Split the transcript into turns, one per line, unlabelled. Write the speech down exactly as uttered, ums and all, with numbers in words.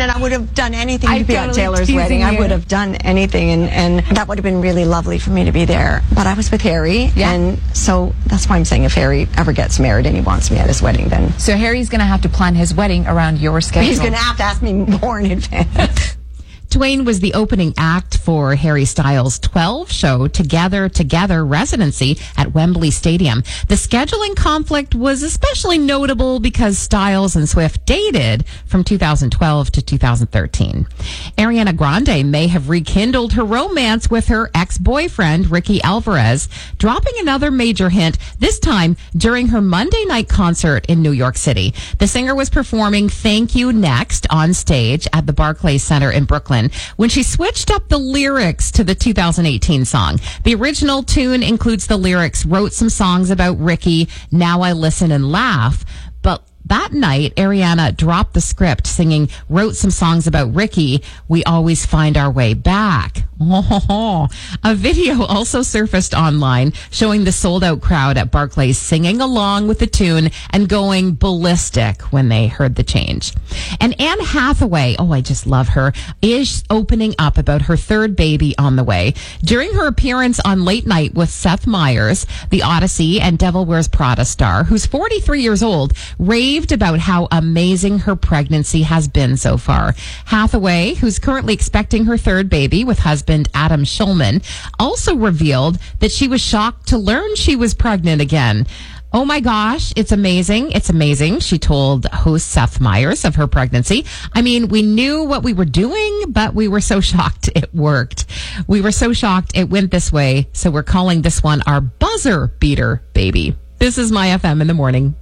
And I would have done anything to
I'm
be at
totally
Taylor's
teasing
wedding. I
you.
would have done anything, and, and that would have been really lovely for me to be there. But I was with Harry,
Yeah.
and so that's why I'm saying if Harry ever gets married and he wants me at his wedding, then
So Harry's going to have to plan his wedding around your schedule.
he's going to have to ask me more in advance.
Twain was the opening act for Harry Styles' twelve show Together Together residency at Wembley Stadium. The scheduling conflict was especially notable because Styles and Swift dated from two thousand twelve to two thousand thirteen. Ariana Grande may have rekindled her romance with her ex-boyfriend, Ricky Alvarez, dropping another major hint, this time during her Monday night concert in New York City. The singer was performing Thank You Next on stage at the Barclays Center in Brooklyn when she switched up the lyrics to the two thousand eighteen song. The original tune includes the lyrics, wrote some songs about Ricky, now I listen and laugh. But that night, Ariana dropped the script singing, wrote some songs about Ricky, we always find our way back. A video also surfaced online showing the sold-out crowd at Barclays singing along with the tune and going ballistic when they heard the change. And Anne Hathaway, oh, I just love her, is opening up about her third baby on the way. During her appearance on Late Night with Seth Meyers, the Odyssey and Devil Wears Prada star, who's forty-three years old, raved about how amazing her pregnancy has been so far. Hathaway, who's currently expecting her third baby with husband Adam Schulman, also revealed that she was shocked to learn she was pregnant again. Oh my gosh, it's amazing. It's amazing, she told host Seth Meyers of her pregnancy. I mean, we knew what we were doing, but we were so shocked it worked. We were so shocked it went this way, so we're calling this one our buzzer beater baby. This is My F M in the morning.